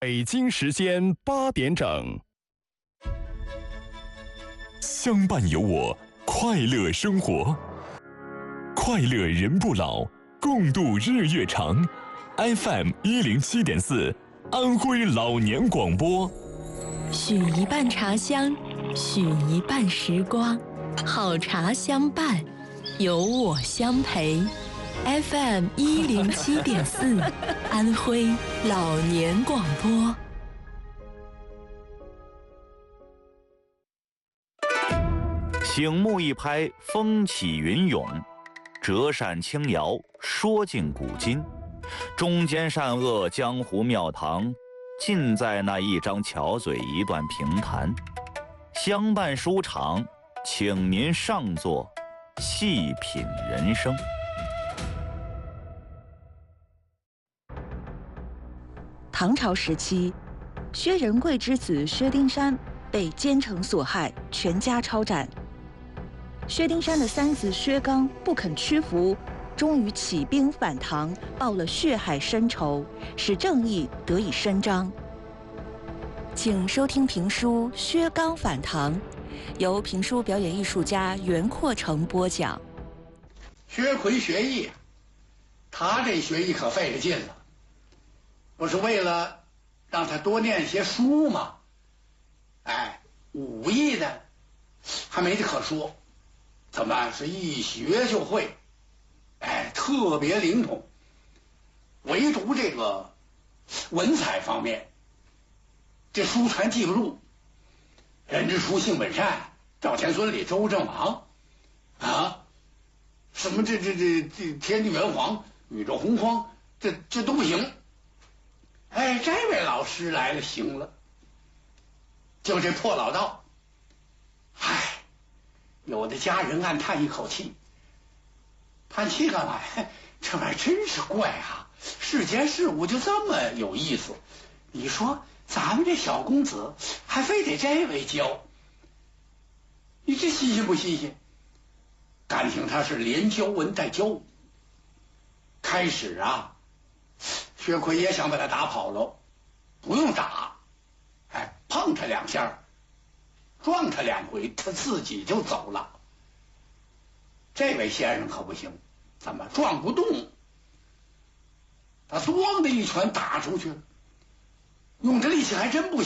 北京时间8点整。 相伴有我，快乐生活，快乐人不老，共度日月长。FM 107.4，安徽老年广播。 许一半茶香，许一半时光，好茶相伴，有我相陪。FM 107.4，安徽老年广播。 醒目一拍，风起云涌；折扇轻摇，说尽古今。忠奸善恶，江湖庙堂，尽在那一张巧嘴，一段评弹。相伴书场，请您上座，细品人生。 唐朝时期，薛仁贵之子薛丁山被奸臣所害，全家抄斩。薛丁山的三子薛刚不肯屈服，终于起兵反唐，报了血海深仇，使正义得以伸张。请收听评书《薛刚反唐》，由评书表演艺术家袁阔成播讲。 薛奎学艺，他这学艺可费了劲了，不是为了让他多念些书吗？哎，武艺的还没得可说，怎么是一学就会？哎，特别灵通。唯独这个文采方面，这书全记不住。人之初，性本善，赵钱孙李周郑王啊，什么这天地元皇、宇宙洪荒，这都不行。哎，这位老师来了，行了。就这破老道，唉，有的家人暗叹一口气。叹气干嘛呀？这玩意儿真是怪啊！世间事物就这么有意思。你说咱们这小公子还非得这位教，你这新鲜不新鲜？感情他是连教文带教武。开始啊，薛奎也想把他打跑了，不用打，哎，碰他两下，撞他两回，他自己就走了。这位先生可不行，怎么撞不动？他咣的一拳打出去了，用这力气还真不行。